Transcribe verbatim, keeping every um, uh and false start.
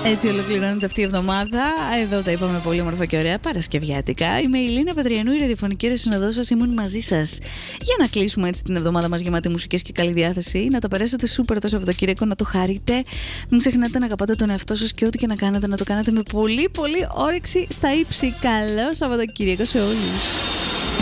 Έτσι ολοκληρώνεται αυτή η εβδομάδα. Εδώ τα είπαμε πολύ όμορφα και ωραία παρασκευιάτικα. Είμαι η Λίνα Πετριανού, η ραδιοφωνική συνοδό σας. Ήμουν μαζί σας για να κλείσουμε έτσι την εβδομάδα μας γεμάτη μουσικές και καλή διάθεση. Να τα περάσετε σούπερ το Σαββατοκύριακο, να το χαρείτε. Μην ξεχνάτε να αγαπάτε τον εαυτό σας και ό,τι και να κάνετε, να το κάνετε με πολύ πολύ όρεξη στα ύψη. Καλό Σαββατοκύριακο σε όλους.